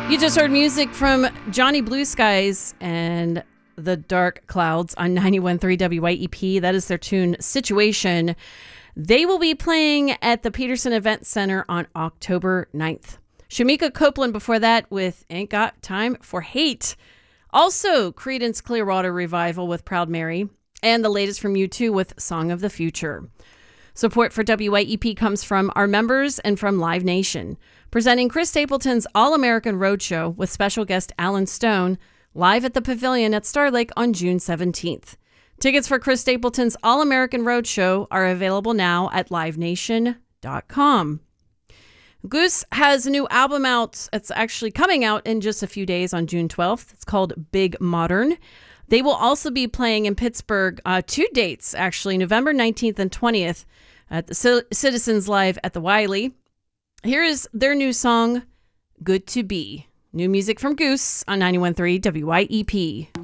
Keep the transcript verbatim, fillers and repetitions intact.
You just heard music from Johnny Blue Skies and the Dark Clouds on ninety-one point three W Y E P. That is their tune Situation. They will be playing at the Peterson Event Center on October ninth. Shamika Copeland before that with Ain't Got Time for Hate. Also, Creedence Clearwater Revival with Proud Mary. And the latest from U two with Song of the Future. Support for W Y E P comes from our members and from Live Nation, presenting Chris Stapleton's All-American Roadshow with special guest Alan Stone live at the Pavilion at Star Lake on June seventeenth. Tickets for Chris Stapleton's All-American Roadshow are available now at live nation dot com. Goose has a new album out. It's actually coming out in just a few days on June twelfth. It's called Big Modern. They will also be playing in Pittsburgh, uh, two dates, actually, November nineteenth and twentieth at the C- Citizens Live at the Wiley. Here is their new song, Good to Be. New music from Goose on ninety-one point three W Y E P.